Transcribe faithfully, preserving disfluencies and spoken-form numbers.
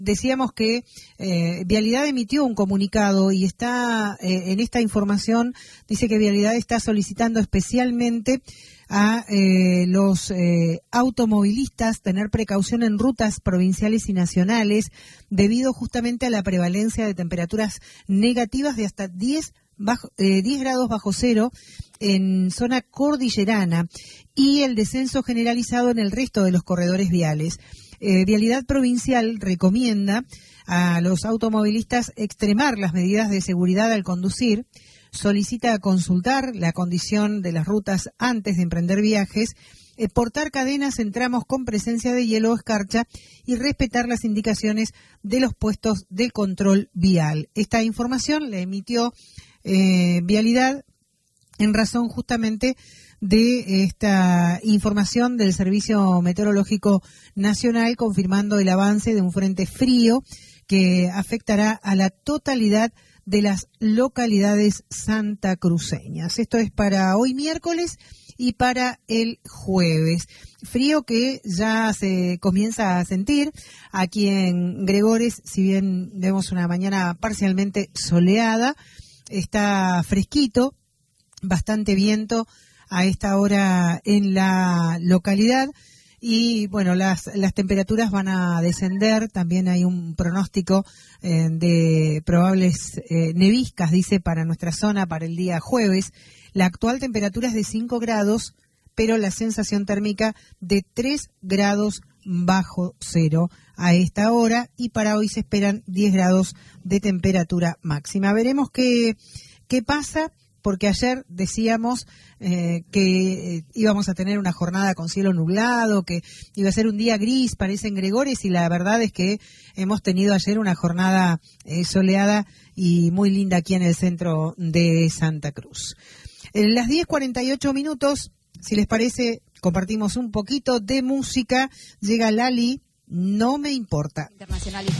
Decíamos que eh, Vialidad emitió un comunicado y está eh, en esta información, dice que Vialidad está solicitando especialmente a eh, los eh, automovilistas tener precaución en rutas provinciales y nacionales debido justamente a la prevalencia de temperaturas negativas de hasta diez, bajo, eh, diez grados bajo cero en zona cordillerana y el descenso generalizado en el resto de los corredores viales. Eh, Vialidad Provincial recomienda a los automovilistas extremar las medidas de seguridad al conducir, solicita consultar la condición de las rutas antes de emprender viajes, eh, portar cadenas en tramos con presencia de hielo o escarcha y respetar las indicaciones de los puestos de control vial. Esta información la emitió eh, Vialidad en razón justamente de esta información del Servicio Meteorológico Nacional confirmando el avance de un frente frío que afectará a la totalidad de las localidades santacruceñas. Esto es para hoy miércoles y para el jueves. Frío que ya se comienza a sentir aquí en Gregores, si bien vemos una mañana parcialmente soleada, está fresquito, bastante viento a esta hora en la localidad y bueno, las las temperaturas van a descender, también hay un pronóstico eh, de probables eh, neviscas, dice, para nuestra zona para el día jueves. La actual temperatura es de cinco grados, pero la sensación térmica de tres grados bajo cero a esta hora y para hoy se esperan diez grados de temperatura máxima. Veremos qué, qué pasa, porque ayer decíamos eh, que eh, íbamos a tener una jornada con cielo nublado, que iba a ser un día gris, parece en Gregores, y la verdad es que hemos tenido ayer una jornada eh, soleada y muy linda aquí en el centro de Santa Cruz. En las diez cuarenta y ocho minutos, si les parece, compartimos un poquito de música. Llega Lali, No me importa. Internacional.